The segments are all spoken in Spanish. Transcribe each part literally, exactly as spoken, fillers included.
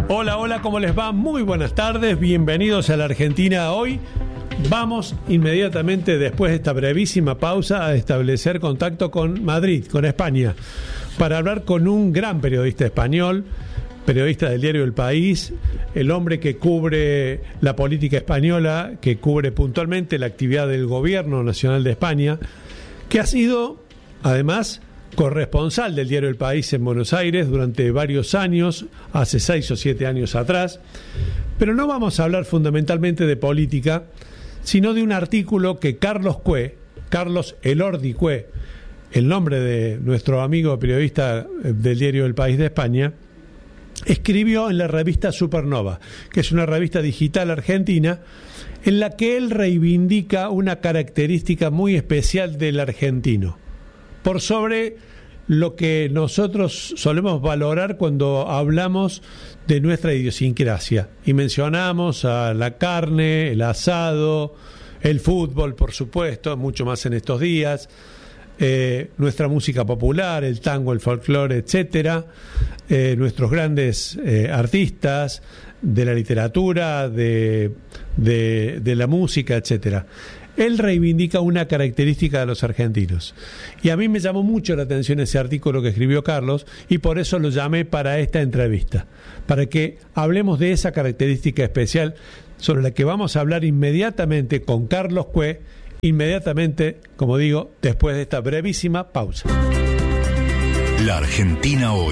Hola, hola, ¿cómo les va? Muy buenas tardes, bienvenidos a la Argentina hoy. Vamos inmediatamente, después de esta brevísima pausa, a establecer contacto con Madrid, con España, para hablar con un gran periodista español, periodista del diario El País, el hombre que cubre la política española, que cubre puntualmente la actividad del Gobierno Nacional de España, que ha sido, además, corresponsal del diario El País en Buenos Aires durante varios años, hace seis o siete años atrás. Pero no vamos a hablar fundamentalmente de política, sino de un artículo que Carlos Cue, Carlos Elordi Cue, el nombre de nuestro amigo periodista del diario El País de España, escribió en la revista Supernova, que es una revista digital argentina, en la que él reivindica una característica muy especial del argentino, por sobre lo que nosotros solemos valorar cuando hablamos de nuestra idiosincrasia. Y mencionamos a la carne, el asado, el fútbol, por supuesto, mucho más en estos días, eh, nuestra música popular, el tango, el folclore, etcétera, eh, nuestros grandes eh, artistas de la literatura, de, de, de la música, etcétera. Él reivindica una característica de los argentinos. Y a mí me llamó mucho la atención ese artículo que escribió Carlos, y por eso lo llamé para esta entrevista, para que hablemos de esa característica especial sobre la que vamos a hablar inmediatamente con Carlos Cue, inmediatamente, como digo, después de esta brevísima pausa. La Argentina hoy.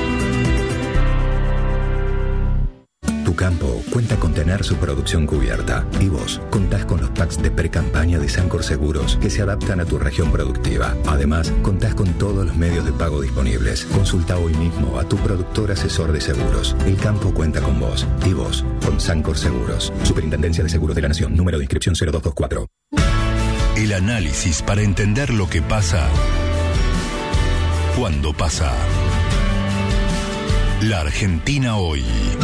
Tu campo cuenta con tener su producción cubierta y vos contás con los packs de pre-campaña de Sancor Seguros que se adaptan a tu región productiva. Además, contás con todos los medios de pago disponibles. Consulta hoy mismo a tu productor asesor de seguros. El campo cuenta con vos y vos con Sancor Seguros. Superintendencia de Seguros de la Nación. Número de inscripción cero dos dos cuatro. El análisis para entender lo que pasa cuando pasa. La Argentina hoy.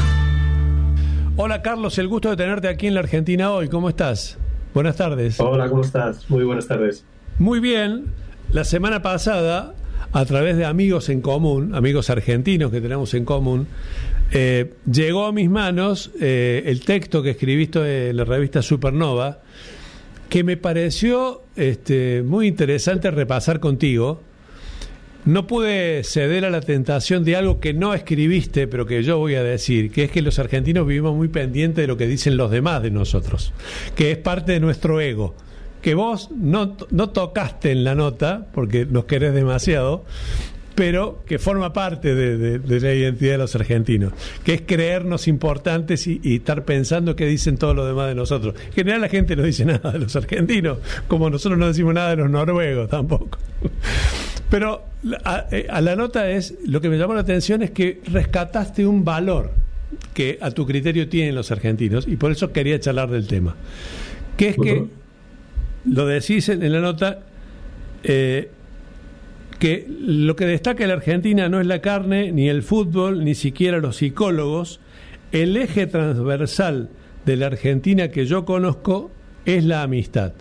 Hola Carlos, el gusto de tenerte aquí en la Argentina hoy. ¿Cómo estás? Buenas tardes. Hola, ¿cómo estás? Muy buenas tardes. Muy bien. La semana pasada, a través de amigos en común, amigos argentinos que tenemos en común, eh, llegó a mis manos eh, el texto que escribiste en la revista Supernova, que me pareció este, muy interesante repasar contigo. No pude ceder a la tentación de algo que no escribiste, pero que yo voy a decir, que es que los argentinos vivimos muy pendientes de lo que dicen los demás de nosotros, que es parte de nuestro ego, que vos no, no tocaste en la nota, porque nos querés demasiado, pero que forma parte de, de, de la identidad de los argentinos, que es creernos importantes y, y estar pensando qué dicen todos los demás de nosotros. En general la gente no dice nada de los argentinos, como nosotros no decimos nada de los noruegos tampoco. Pero a, a la nota es, lo que me llamó la atención es que rescataste un valor que a tu criterio tienen los argentinos, y por eso quería charlar del tema, que es que, lo decís en, en la nota, eh, que lo que destaca en la Argentina no es la carne, ni el fútbol, ni siquiera los psicólogos. El eje transversal de la Argentina que yo conozco es la amistad.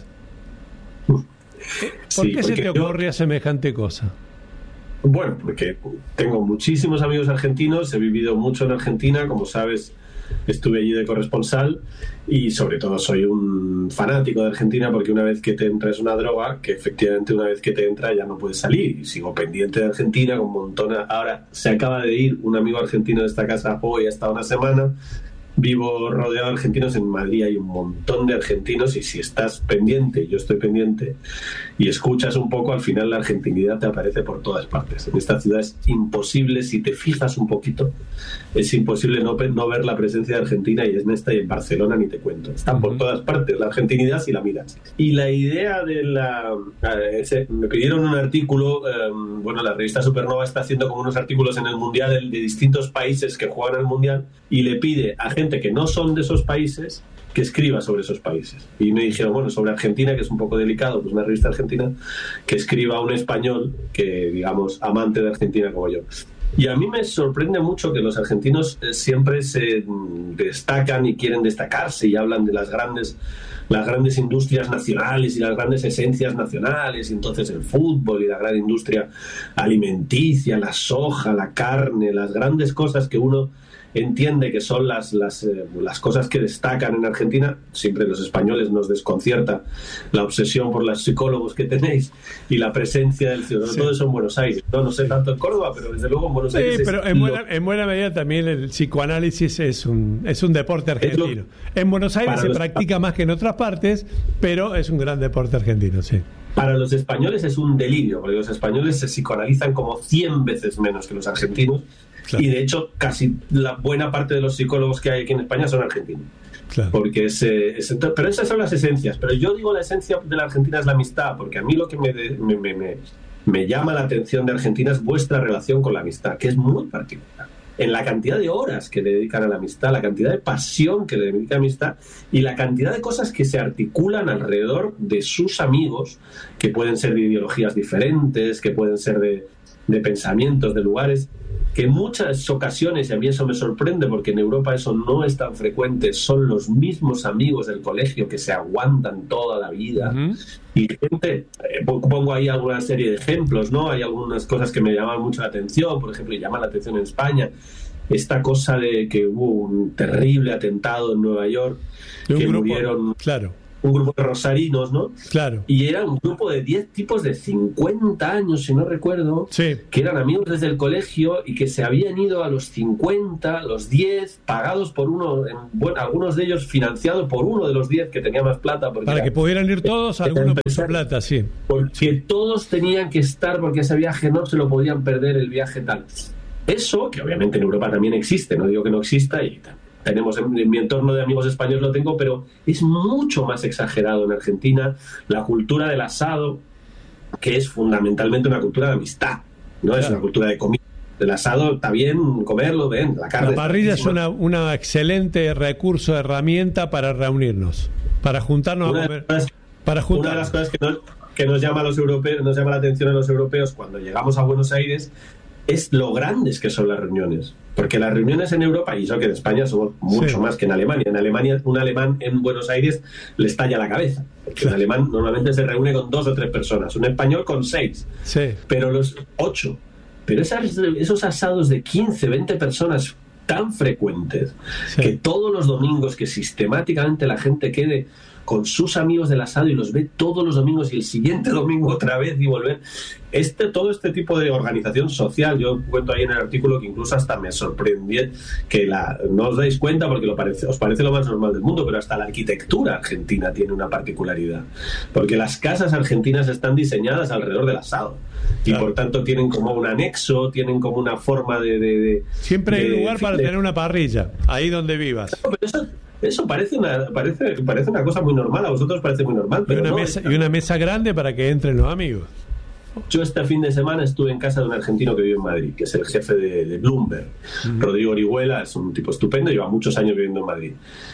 ¿Por sí, qué se te ocurría yo... semejante cosa? Bueno, porque tengo muchísimos amigos argentinos, he vivido mucho en Argentina, como sabes, estuve allí de corresponsal, y sobre todo soy un fanático de Argentina, porque una vez que te entra es una droga, que efectivamente una vez que te entra ya no puedes salir, y sigo pendiente de Argentina con un montón. Ahora se acaba de ir un amigo argentino de esta casa hoy, ha estado una semana. Vivo rodeado de argentinos, en Madrid hay un montón de argentinos, y si estás pendiente, yo estoy pendiente, y escuchas un poco, al final la argentinidad te aparece por todas partes. En esta ciudad es imposible, si te fijas un poquito, es imposible no, no ver la presencia de Argentina, y en esta y en Barcelona ni te cuento. Están uh-huh. por todas partes, la argentinidad si la miras. Y la idea de la... Ese, me pidieron un artículo, eh, bueno, la revista Supernova está haciendo como unos artículos en el Mundial de, de distintos países que juegan al Mundial, y le pide a gente que no son de esos países que escriba sobre esos países. Y me dijeron, bueno, sobre Argentina, que es un poco delicado, pues una revista argentina, que escriba un español que, digamos, amante de Argentina como yo. Y a mí me sorprende mucho que los argentinos eh, siempre se destacan y quieren destacarse y hablan de las grandes, las grandes industrias nacionales y las grandes esencias nacionales, y entonces el fútbol y la gran industria alimenticia, la soja, la carne, las grandes cosas que uno entiende que son las las, eh, las cosas que destacan en Argentina. Siempre los españoles nos desconcierta la obsesión por los psicólogos que tenéis y la presencia del ciudadano, sí. Todo eso en Buenos Aires, no, no sé tanto en Córdoba, pero desde luego en Buenos sí, Aires sí, pero es en lo... buena, en buena medida también el psicoanálisis es un es un deporte argentino. Lo... En Buenos Aires se los... practica más que en otras partes, pero es un gran deporte argentino, sí. Para los españoles es un delirio, porque los españoles se psicoanalizan como cien veces menos que los argentinos. Claro. Y de hecho casi la buena parte de los psicólogos que hay aquí en España son argentinos. Claro. Porque es, es, pero esas son las esencias. Pero yo digo la esencia de la Argentina es la amistad, porque a mí lo que me, me, me, me, me llama la atención de Argentina es vuestra relación con la amistad, que es muy particular. En la cantidad de horas que le dedican a la amistad, la cantidad de pasión que le dedican a la amistad y la cantidad de cosas que se articulan alrededor de sus amigos, que pueden ser de ideologías diferentes, que pueden ser de, de pensamientos, de lugares, que en muchas ocasiones, y a mí eso me sorprende porque en Europa eso no es tan frecuente, son los mismos amigos del colegio que se aguantan toda la vida. Uh-huh. Y gente, eh, pongo ahí alguna serie de ejemplos, ¿no? Hay algunas cosas que me llaman mucho la atención, por ejemplo, y llaman la atención en España, esta cosa de que hubo un terrible atentado en Nueva York, que grupo, murieron... Claro. Un grupo de rosarinos, ¿no? Claro. Y era un grupo de diez tipos de cincuenta años, si no recuerdo, sí. Que eran amigos desde el colegio y que se habían ido a los cincuenta, los diez, pagados por uno, en, bueno, algunos de ellos financiados por uno de los diez que tenía más plata. Porque Para era, que pudieran ir todos, algunos por su plata, sí. Porque todos tenían que estar, porque ese viaje no se lo podían perder, el viaje tal. Eso, que obviamente en Europa también existe, no digo que no exista, y tal. Tenemos en, en mi entorno de amigos españoles lo tengo, pero es mucho más exagerado en Argentina la cultura del asado, que es fundamentalmente una cultura de amistad, no claro. Es una cultura de comida. El asado está bien comerlo, ven, la carne. La parrilla es una, una excelente recurso, herramienta para reunirnos, para juntarnos una a comer. Cosas, para juntarnos. Una de las cosas que nos, que nos llama a los europeos, nos llama la atención a los europeos cuando llegamos a Buenos Aires es lo grandes que son las reuniones. Porque las reuniones en Europa, y yo que en España somos mucho sí. más que en Alemania. En Alemania, un alemán en Buenos Aires le estalla la cabeza. Porque sí. Un alemán normalmente se reúne con dos o tres personas. Un español con seis. Sí. Pero los ocho. Pero esas, esos asados de quince, veinte personas tan frecuentes, sí. Que todos los domingos, que sistemáticamente la gente quede con sus amigos del asado y los ve todos los domingos y el siguiente domingo otra vez y volver. Este, todo este tipo de organización social, yo cuento ahí en el artículo que incluso hasta me sorprendió que la, no os dais cuenta porque lo parece, os parece lo más normal del mundo, pero hasta la arquitectura argentina tiene una particularidad, porque las casas argentinas están diseñadas alrededor del asado. Y claro. Por tanto tienen como un anexo, tienen como una forma de... de, de siempre hay de, lugar de, para de, tener una parrilla, ahí donde vivas. No, pero eso, eso parece una parece parece una cosa muy normal, a vosotros parece muy normal. Pero y, una no, mesa, y una mesa grande para que entren los amigos. Yo este fin de semana estuve en casa de un argentino que vive en Madrid, que es el jefe de, de Bloomberg. Uh-huh. Rodrigo Orihuela es un tipo estupendo, lleva muchos años viviendo en Madrid.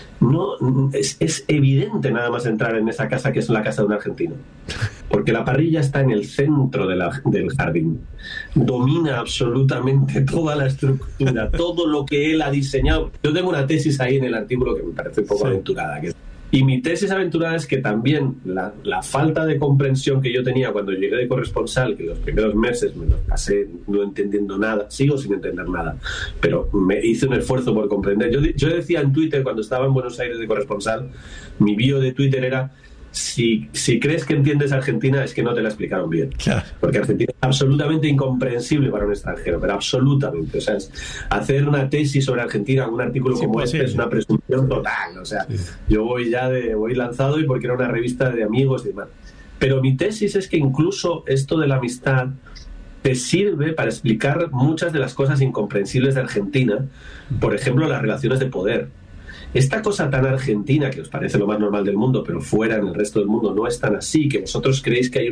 No, es, es evidente nada más entrar en esa casa que es la casa de un argentino, porque la parrilla está en el centro de la, del jardín, domina absolutamente toda la estructura, todo lo que él ha diseñado. Yo tengo una tesis ahí en el artículo que me parece un poco sí. aventurada, que y mi tesis aventurada es que también la, la falta de comprensión que yo tenía cuando llegué de corresponsal, que los primeros meses me los pasé no entendiendo nada, sigo sin entender nada, pero me hice un esfuerzo por comprender. Yo, yo decía en Twitter, cuando estaba en Buenos Aires de corresponsal, mi bio de Twitter era: Si, si crees que entiendes Argentina es que no te la explicaron bien. Claro. Porque Argentina es absolutamente incomprensible para un extranjero, pero absolutamente. O sea, es hacer una tesis sobre Argentina, un artículo sí, como este, es una presunción total. O sea, sí. Yo voy ya de voy lanzado y porque era una revista de amigos y demás. Pero mi tesis es que incluso esto de la amistad te sirve para explicar muchas de las cosas incomprensibles de Argentina. Por ejemplo, las relaciones de poder. Esta cosa tan argentina, que os parece lo más normal del mundo, pero fuera en el resto del mundo no es tan así, que vosotros creéis que hay una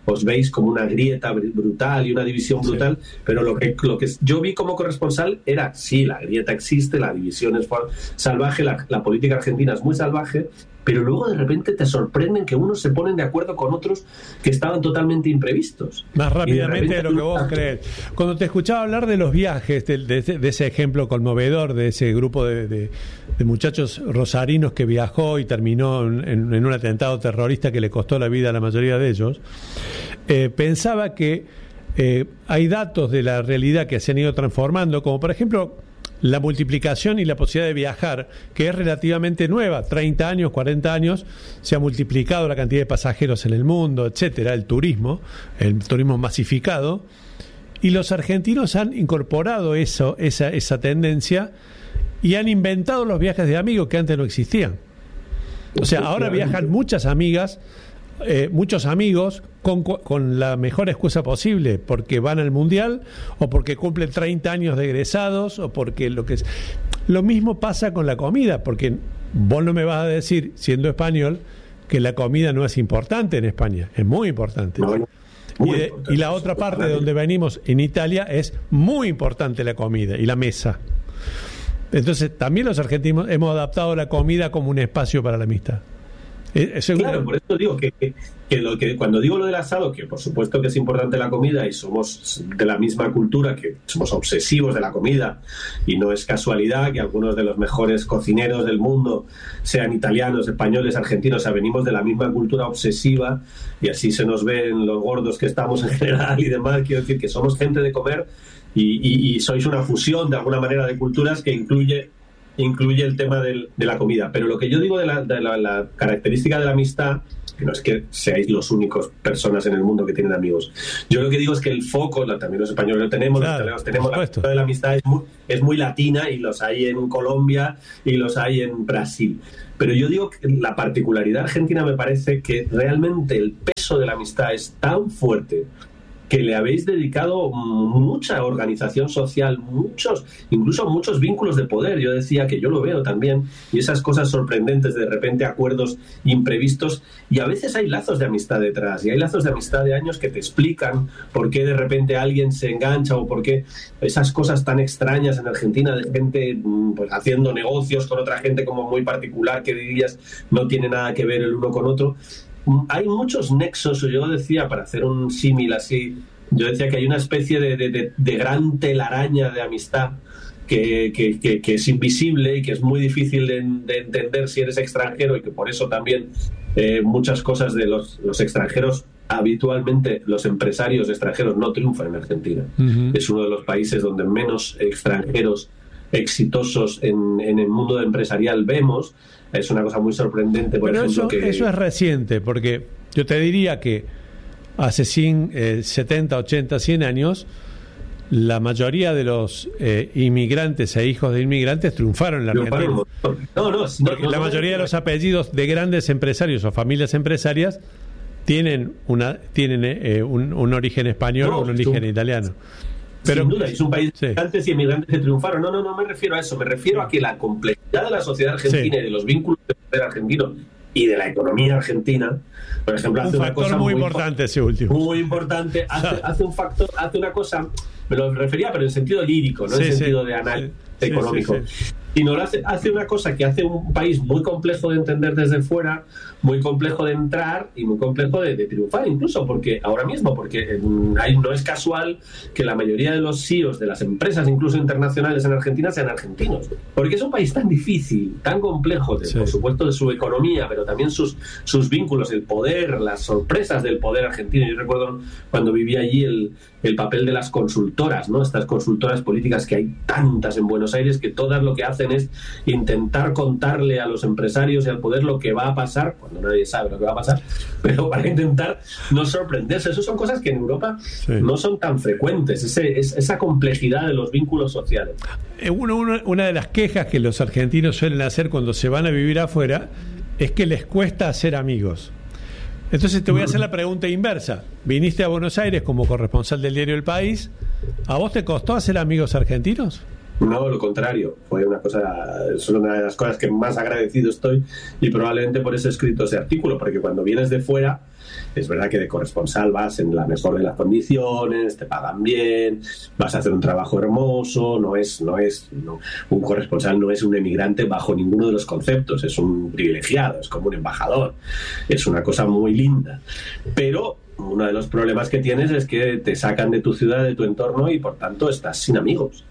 os veis como una grieta brutal y una división brutal, sí. Pero lo que, lo que yo vi como corresponsal era, sí, la grieta existe, la división es salvaje, la, la política argentina es muy salvaje, pero luego de repente te sorprenden que unos se ponen de acuerdo con otros que estaban totalmente imprevistos. Más rápidamente de, de lo que vos crees. Cuando te escuchaba hablar de los viajes, de, de, de ese ejemplo conmovedor, de ese grupo de, de, de muchachos rosarinos que viajó y terminó en, en un atentado terrorista que le costó la vida a la mayoría de ellos, eh, pensaba que eh, hay datos de la realidad que se han ido transformando, como por ejemplo la multiplicación y la posibilidad de viajar, que es relativamente nueva, treinta años, cuarenta años, se ha multiplicado la cantidad de pasajeros en el mundo, etcétera, el turismo, el turismo masificado, y los argentinos han incorporado eso, esa, esa tendencia, y han inventado los viajes de amigos que antes no existían. O sea, ahora viajan muchas amigas, Eh, muchos amigos con, con la mejor excusa posible, porque van al mundial o porque cumplen treinta años de egresados o porque lo que es. Lo mismo pasa con la comida, porque vos no me vas a decir, siendo español, que la comida no es importante en España. Es muy importante. No, muy y, de, importante. Y la otra parte de donde venimos, en Italia, es muy importante la comida y la mesa. Entonces también los argentinos hemos adaptado la comida como un espacio para la amistad. Eso, claro, por eso digo que, que, que, lo que cuando digo lo del asado, que por supuesto que es importante la comida y somos de la misma cultura, que somos obsesivos de la comida, y no es casualidad que algunos de los mejores cocineros del mundo sean italianos, españoles, argentinos, o sea, venimos de la misma cultura obsesiva y así se nos ven los gordos que estamos en general y demás. Quiero decir que somos gente de comer y, y, y sois una fusión de alguna manera de culturas que incluye incluye el tema del, de la comida. Pero lo que yo digo de, la, de la, la característica de la amistad, que no es que seáis los únicos personas en el mundo que tienen amigos, yo lo que digo es que el foco, también los españoles lo tenemos, claro, los italianos tenemos, la cultura de la amistad es muy, es muy latina, y los hay en Colombia y los hay en Brasil. Pero yo digo que la particularidad argentina me parece que realmente el peso de la amistad es tan fuerte que le habéis dedicado mucha organización social, muchos, incluso muchos vínculos de poder. Yo decía que yo lo veo también, y esas cosas sorprendentes, de repente acuerdos imprevistos, y a veces hay lazos de amistad detrás, y hay lazos de amistad de años que te explican por qué de repente alguien se engancha, o por qué esas cosas tan extrañas en Argentina de gente pues haciendo negocios con otra gente como muy particular, que dirías no tiene nada que ver el uno con otro. Hay muchos nexos. Yo decía, para hacer un símil así, yo decía que hay una especie de, de, de, de gran telaraña de amistad que, que, que, que es invisible y que es muy difícil de, de entender si eres extranjero, y que por eso también eh, muchas cosas de los, los extranjeros, habitualmente los empresarios extranjeros no triunfan en Argentina. Uh-huh. Es uno de los países donde menos extranjeros exitosos en, en el mundo empresarial vemos. Es una cosa muy sorprendente, por Pero ejemplo. Eso, que... eso es reciente, porque yo te diría que hace cien, eh, setenta, ochenta, cien años, la mayoría de los eh, inmigrantes e hijos de inmigrantes triunfaron en la Argentina. No, no, no, porque no, la no, mayoría no, no. de los apellidos de grandes empresarios o familias empresarias tienen una tienen eh, un, un origen español o no, un origen un... italiano. Pero, sin duda, es un país de inmigrantes, sí. y inmigrantes que triunfaron. No, no, no me refiero a eso. Me refiero a que la complejidad de la sociedad argentina, sí, y de los vínculos de poder argentino y de la economía argentina, por ejemplo, hace un una cosa muy muy importante, ese último. Muy importante. Hace, hace un factor, hace una cosa, me lo refería, pero en sentido lírico, no sí, en sentido sí, de análisis sí, económico. Sí, sí, sí. Sino hace, hace una cosa que hace un país muy complejo de entender desde fuera, muy complejo de entrar y muy complejo de, de triunfar, incluso porque ahora mismo, porque en, hay, no es casual que la mayoría de los C E Os de las empresas, incluso internacionales en Argentina, sean argentinos, porque es un país tan difícil, tan complejo, de, sí, por supuesto de su economía, pero también sus, sus vínculos, el poder, las sorpresas del poder argentino. Yo recuerdo cuando vivía allí el, el papel de las consultoras, ¿no? Estas consultoras políticas que hay tantas en Buenos Aires, que todas lo que hacen es intentar contarle a los empresarios y al poder lo que va a pasar, cuando nadie sabe lo que va a pasar, pero para intentar no sorprenderse. Eso son cosas que en Europa, sí, no son tan frecuentes, ese, es, esa complejidad de los vínculos sociales. Uno, uno, una de las quejas que los argentinos suelen hacer cuando se van a vivir afuera es que les cuesta hacer amigos. Entonces te voy a hacer la pregunta inversa. Viniste a Buenos Aires como corresponsal del diario El País. ¿A vos te costó hacer amigos argentinos? No, lo contrario, fue una cosa, es una de las cosas que más agradecido estoy, y probablemente por eso he escrito ese artículo, porque cuando vienes de fuera, es verdad que de corresponsal vas en la mejor de las condiciones, te pagan bien, vas a hacer un trabajo hermoso, no es, no es, no, un corresponsal no es un emigrante bajo ninguno de los conceptos, es un privilegiado, es como un embajador, es una cosa muy linda, pero uno de los problemas que tienes es que te sacan de tu ciudad, de tu entorno, y por tanto estás sin amigos.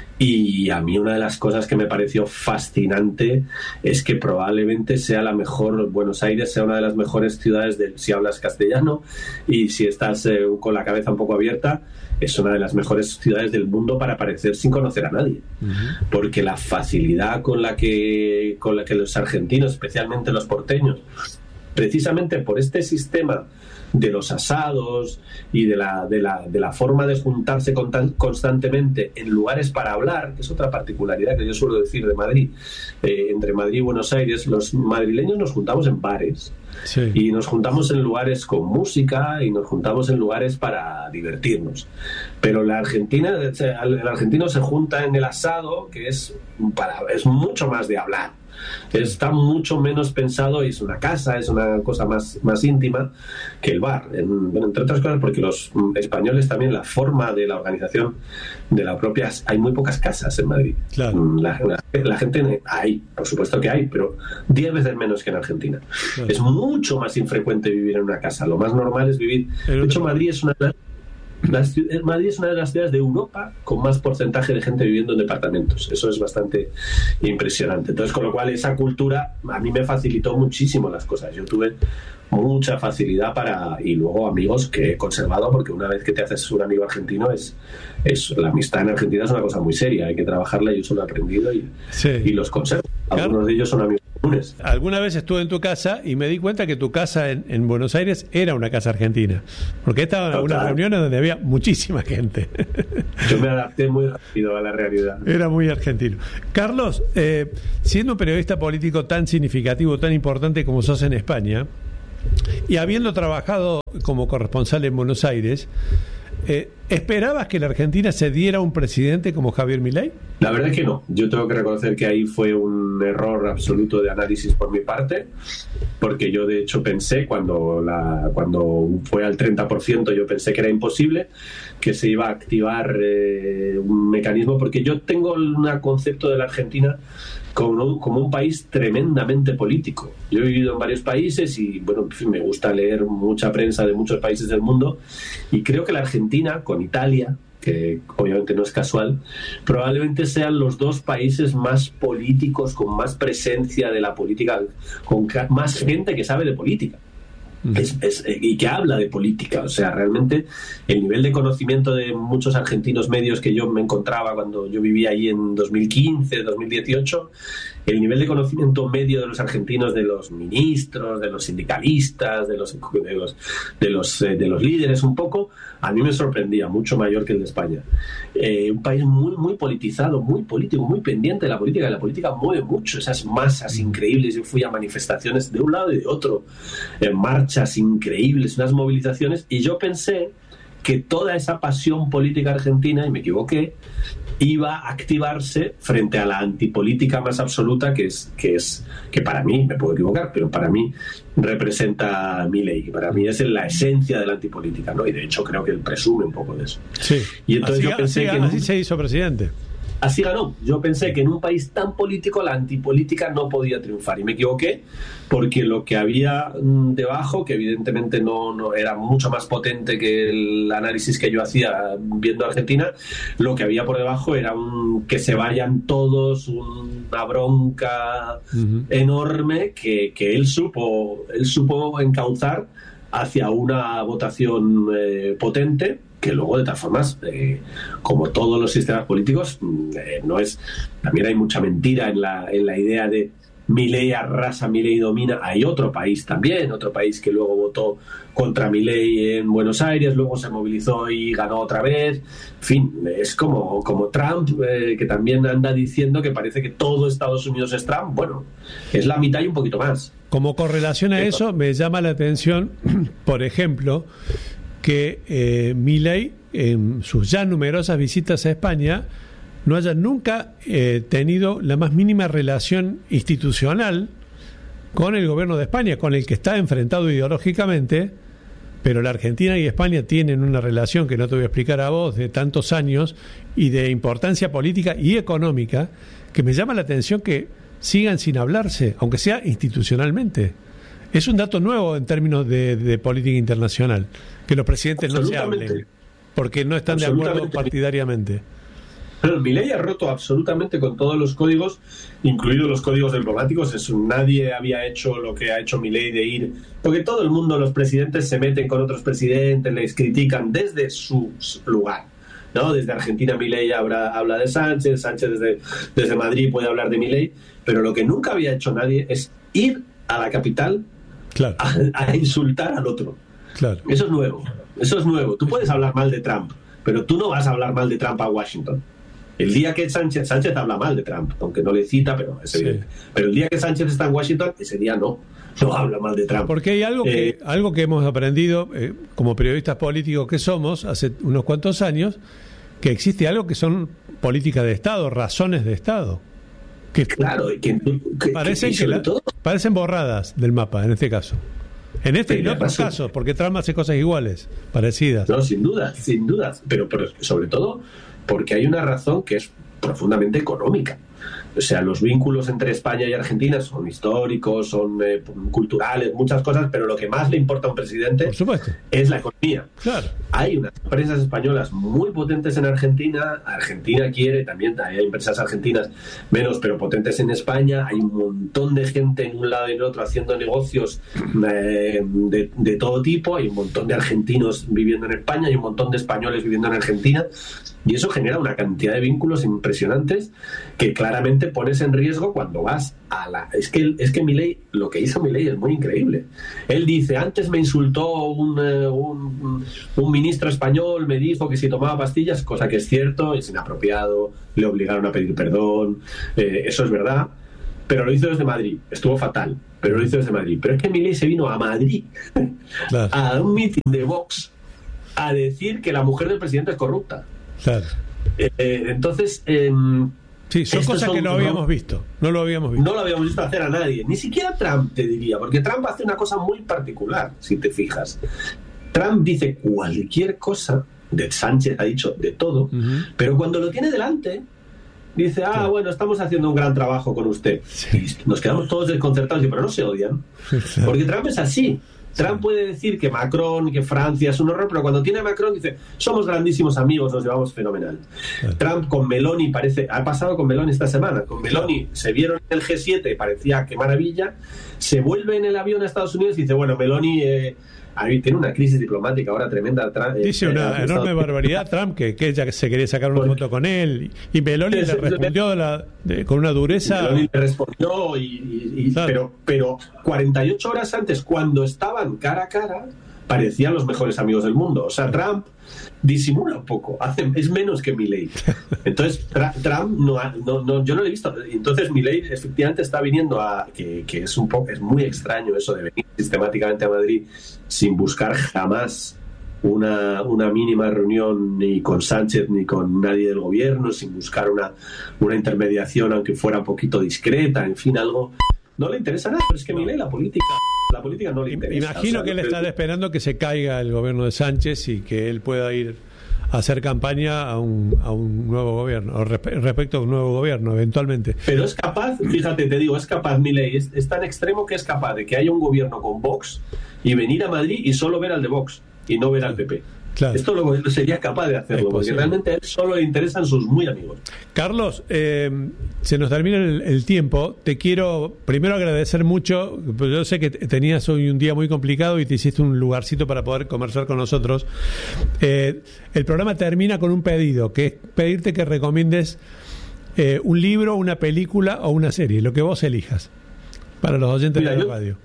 Y a mí una de las cosas que me pareció fascinante es que probablemente sea la mejor, Buenos Aires sea una de las mejores ciudades del, si hablas castellano y si estás eh, con la cabeza un poco abierta, es una de las mejores ciudades del mundo para aparecer sin conocer a nadie. Uh-huh. Porque la facilidad con la que con la que los argentinos, especialmente los porteños, precisamente por este sistema de los asados y de la, de la, de la forma de juntarse con tan, constantemente en lugares para hablar, que es otra particularidad que yo suelo decir de Madrid, eh, entre Madrid y Buenos Aires, los madrileños nos juntamos en bares, sí, y nos juntamos en lugares con música y nos juntamos en lugares para divertirnos, pero la Argentina, el argentino se junta en el asado, que es, para, es mucho más de hablar. Está mucho menos pensado, y es una casa, es una cosa más, más íntima que el bar, en, bueno, entre otras cosas porque los españoles también, la forma de la organización de la propia, hay muy pocas casas en Madrid. Claro. la, la, la gente hay, por supuesto que hay, pero diez veces menos que en Argentina. Claro. Es mucho más infrecuente vivir en una casa, lo más normal es vivir, de hecho Madrid es una Las, Madrid es una de las ciudades de Europa con más porcentaje de gente viviendo en departamentos. Eso es bastante impresionante. Entonces, con lo cual, esa cultura a mí me facilitó muchísimo las cosas. Yo tuve mucha facilidad para... Y luego amigos que he conservado, porque una vez que te haces un amigo argentino, es, es la amistad en Argentina es una cosa muy seria. Hay que trabajarla, yo eso lo he aprendido y, sí, y los conservo. Algunos claro. de ellos son amigos comunes. Alguna vez estuve en tu casa y me di cuenta que tu casa en, en Buenos Aires era una casa argentina, porque estaba en unas reuniones donde había muchísima gente. Yo me adapté muy rápido a la realidad. Era muy argentino. Carlos, eh, siendo un periodista político tan significativo, tan importante como sos en España, y habiendo trabajado como corresponsal en Buenos Aires, Eh, ¿esperabas que la Argentina se diera un presidente como Javier Milei? La verdad es que no. Yo tengo que reconocer que ahí fue un error absoluto de análisis por mi parte, porque yo de hecho pensé, cuando, la, cuando fue al treinta por ciento, yo pensé que era imposible, que se iba a activar eh, un mecanismo, porque yo tengo un concepto de la Argentina como, como un país tremendamente político. Yo he vivido en varios países y, bueno, en fin, me gusta leer mucha prensa de muchos países del mundo, y creo que la Argentina, con Italia, que obviamente no es casual, probablemente sean los dos países más políticos, con más presencia de la política, con más gente que sabe de política. Es, es, y que habla de política. O sea, realmente el nivel de conocimiento de muchos argentinos medios que yo me encontraba cuando yo vivía allí en dos mil quince, dos mil dieciocho, el nivel de conocimiento medio de los argentinos, de los ministros, de los sindicalistas, de los de los de los, eh, de los líderes, un poco, a mí me sorprendía, mucho mayor que el de España. Eh, un país muy muy politizado, muy político, muy pendiente de la política, y la política mueve mucho, esas masas increíbles. Yo fui a manifestaciones de un lado y de otro, en marchas increíbles, unas movilizaciones, y yo pensé que toda esa pasión política argentina, y me equivoqué, iba a activarse frente a la antipolítica más absoluta, que es que es que para mí, me puedo equivocar, pero para mí representa Milei, que para mí es la esencia de la antipolítica, ¿no? Y de hecho creo que él presume un poco de eso. Sí. Y entonces así, yo pensé así, que así se hizo presidente. Así ganó. Yo pensé que en un país tan político la antipolítica no podía triunfar, y me equivoqué, porque lo que había debajo, que evidentemente no, no era mucho más potente que el análisis que yo hacía viendo Argentina, lo que había por debajo era un que se vayan todos, una bronca uh-huh. enorme que, que él supo él supo encauzar hacia una votación eh, potente, que luego, de todas formas, eh, como todos los sistemas políticos, eh, no es, también hay mucha mentira en la, en la idea de Milei arrasa, Milei domina. Hay otro país también, otro país que luego votó contra Milei en Buenos Aires, luego se movilizó y ganó otra vez. En fin, es como, como Trump, eh, que también anda diciendo que parece que todo Estados Unidos es Trump. Bueno, es la mitad y un poquito más. Como correlación a eso, me llama la atención, por ejemplo, que eh, Milei, en sus ya numerosas visitas a España, no haya nunca eh, tenido la más mínima relación institucional con el gobierno de España, con el que está enfrentado ideológicamente, pero la Argentina y España tienen una relación que no te voy a explicar a vos, de tantos años y de importancia política y económica, que me llama la atención que sigan sin hablarse, aunque sea institucionalmente. Es un dato nuevo en términos de, de política internacional, que los presidentes no se hablen, porque no están de acuerdo partidariamente. Pero Milei ha roto absolutamente con todos los códigos, incluidos los códigos diplomáticos. Eso, nadie había hecho lo que ha hecho Milei de ir, porque todo el mundo, los presidentes se meten con otros presidentes, les critican desde su lugar, ¿no? Desde Argentina Milei habla, habla de Sánchez, Sánchez desde, desde Madrid puede hablar de Milei, pero lo que nunca había hecho nadie es ir a la capital, claro, a, a insultar al otro. Claro. Eso es nuevo, eso es nuevo. Tú puedes hablar mal de Trump, pero tú no vas a hablar mal de Trump a Washington. El día que Sánchez, Sánchez habla mal de Trump, aunque no le cita, pero es evidente. Sí. Pero el día que Sánchez está en Washington, ese día no, no habla mal de Trump. Porque hay algo que, eh, algo que hemos aprendido eh, como periodistas políticos que somos hace unos cuantos años, que existe algo que son políticas de Estado, razones de Estado. Que, claro, que, que, parecen, que, que la, todo, parecen borradas del mapa en este caso. En este y en otros casos, porque Trump hace cosas iguales, parecidas. No, sin duda, sin duda. Pero, pero sobre todo porque hay una razón que es profundamente económica. O sea, los vínculos entre España y Argentina son históricos, son eh, culturales, muchas cosas, pero lo que más le importa a un presidente, por supuesto, es la economía. Claro. Hay unas empresas españolas muy potentes en Argentina, Argentina quiere, también hay empresas argentinas menos, pero potentes en España, hay un montón de gente en un lado y en el otro haciendo negocios eh, de, de todo tipo, hay un montón de argentinos viviendo en España, hay un montón de españoles viviendo en Argentina, y eso genera una cantidad de vínculos impresionantes que claramente pones en riesgo cuando vas a la... Es que, es que Milei, lo que hizo Milei es muy increíble. Él dice, antes me insultó un, un, un ministro español, me dijo que si tomaba pastillas, cosa que es cierto, es inapropiado, le obligaron a pedir perdón, eh, eso es verdad, pero lo hizo desde Madrid, estuvo fatal, pero lo hizo desde Madrid. Pero es que Milei se vino a Madrid, claro, a un meeting de Vox, a decir que la mujer del presidente es corrupta. Claro. Eh, entonces... Eh, Sí, son cosas son, que no habíamos no, visto. No lo habíamos visto. No lo habíamos visto hacer a nadie. Ni siquiera Trump, te diría. Porque Trump hace una cosa muy particular, si te fijas. Trump dice cualquier cosa. De Sánchez ha dicho de todo. Uh-huh. Pero cuando lo tiene delante, dice, ah, sí, bueno, estamos haciendo un gran trabajo con usted. Sí. Y nos quedamos todos desconcertados. Pero no se odian. Sí. Porque Trump es así. Trump puede decir que Macron, que Francia es un horror, pero cuando tiene a Macron dice, somos grandísimos amigos, nos llevamos fenomenal. Claro. Trump con Meloni parece, ha pasado con Meloni esta semana, con Meloni se vieron en el G siete, parecía que maravilla, se vuelve en el avión a Estados Unidos y dice, bueno, Meloni eh, tiene una crisis diplomática ahora tremenda. Eh, dice una eh, enorme barbaridad Trump, que, que ella se quería sacar una Porque, foto con él, y Meloni le respondió de la, de, con una dureza. Meloni le respondió, y, y, y, claro, pero, pero cuarenta y ocho horas antes, cuando estaban cara a cara, parecían los mejores amigos del mundo. O sea, Trump disimula un poco, hace, es menos que Milei. Entonces, tra, Trump, no, no, no, yo no lo he visto. Entonces, Milei efectivamente está viniendo a, que, que es un poco, es muy extraño eso de venir sistemáticamente a Madrid sin buscar jamás una, una mínima reunión ni con Sánchez ni con nadie del gobierno, sin buscar una, una intermediación, aunque fuera un poquito discreta, en fin, algo. No le interesa nada, pero es que Milei la política, la política no le interesa. Imagino, o sea, que él está esperando que se caiga el gobierno de Sánchez y que él pueda ir a hacer campaña a un, a un nuevo gobierno, o respe- respecto a un nuevo gobierno, eventualmente. Pero es capaz, fíjate, te digo, es capaz Milei, es, es tan extremo que es capaz de que haya un gobierno con Vox y venir a Madrid y solo ver al de Vox y no ver al P P. Claro. Esto lo sería capaz de hacerlo, porque realmente a él solo le interesan sus muy amigos. Carlos, eh, se nos termina el, el tiempo. Te quiero primero agradecer mucho. Yo sé que tenías hoy un día muy complicado y te hiciste un lugarcito para poder conversar con nosotros. Eh, el programa termina con un pedido, que es pedirte que recomiendes eh, un libro, una película o una serie, lo que vos elijas, para los oyentes Mira, de la yo... radio.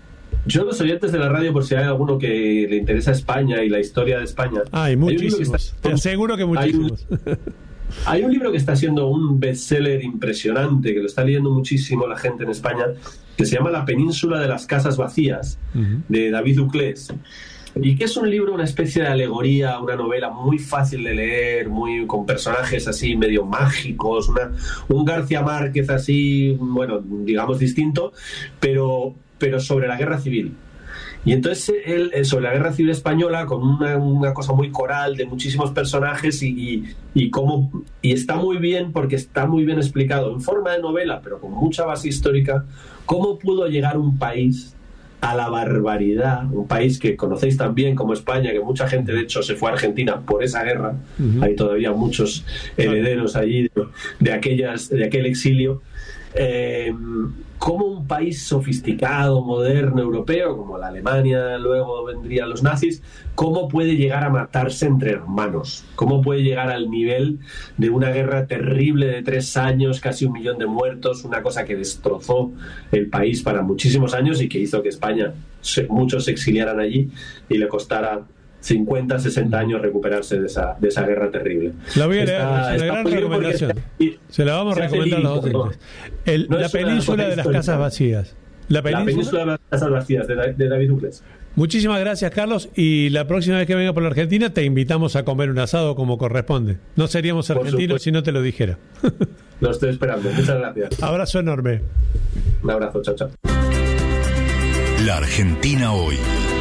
Yo, los oyentes de la radio, por si hay alguno que le interesa España y la historia de España. Hay muchísimos. Está, Te aseguro que muchísimos. Hay un, hay un libro que está siendo un bestseller impresionante, que lo está leyendo muchísimo la gente en España, que se llama La península de las casas vacías, uh-huh, de David Duclés. y que es un libro, una especie de alegoría, una novela muy fácil de leer, muy con personajes así medio mágicos, una, un García Márquez así, bueno, digamos distinto, pero, pero sobre la guerra civil. Y entonces él, sobre la guerra civil española, con una, una cosa muy coral de muchísimos personajes y, y, y, cómo, y está muy bien, porque está muy bien explicado en forma de novela, pero con mucha base histórica, cómo pudo llegar un país a la barbaridad, un país que conocéis tan bien como España, que mucha gente de hecho se fue a Argentina por esa guerra. Uh-huh. Hay todavía muchos herederos allí de, de, aquellas, de aquel exilio. Eh, como un país sofisticado, moderno, europeo, como la Alemania, luego vendrían los nazis, cómo puede llegar a matarse entre hermanos, cómo puede llegar al nivel de una guerra terrible de tres años, casi un millón de muertos, una cosa que destrozó el país para muchísimos años y que hizo que España, muchos se exiliaran allí y le costara cincuenta, sesenta años recuperarse de esa, de esa guerra terrible. La voy a leer, está, es una gran recomendación. Porque, se la vamos a recomendar a los docentes. El, no la península de las casas vacías. La península, la península de las casas vacías, de, de David Douglas. Muchísimas gracias, Carlos, y la próxima vez que venga por la Argentina te invitamos a comer un asado como corresponde. No seríamos argentinos si no te lo dijera. Lo estoy esperando. Muchas gracias. Abrazo enorme. Un abrazo, chao, chao. La Argentina hoy.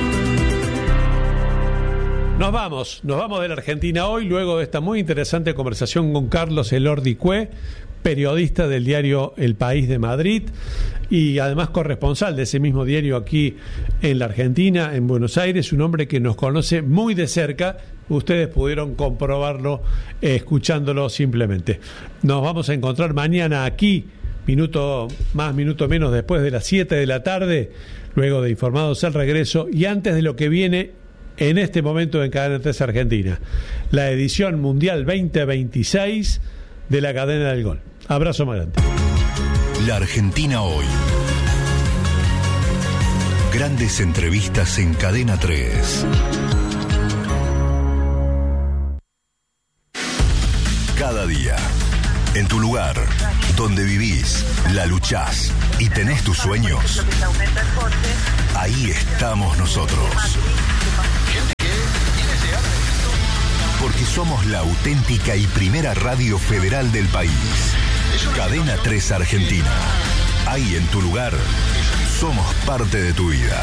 Nos vamos, nos vamos de la Argentina hoy, luego de esta muy interesante conversación con Carlos Elordi Cue, periodista del diario El País de Madrid y además corresponsal de ese mismo diario aquí en la Argentina, en Buenos Aires, un hombre que nos conoce muy de cerca. Ustedes pudieron comprobarlo eh, escuchándolo simplemente. Nos vamos a encontrar mañana aquí, minuto más, minuto menos después de las siete de la tarde, luego de Informados al Regreso y antes de lo que viene en este momento en Cadena tres Argentina, la edición mundial veinte veintiséis de la Cadena del Gol. Abrazo más grande. La Argentina hoy. Grandes entrevistas en Cadena tres. Cada día, en tu lugar, donde vivís, la luchás y tenés tus sueños, ahí estamos nosotros. Porque somos la auténtica y primera radio federal del país. Cadena tres Argentina. Ahí en tu lugar, somos parte de tu vida.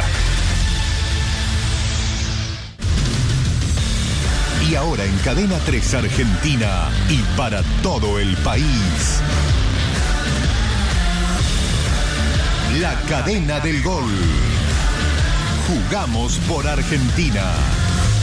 Y ahora en Cadena tres Argentina y para todo el país, la Cadena del Gol. Jugamos por Argentina.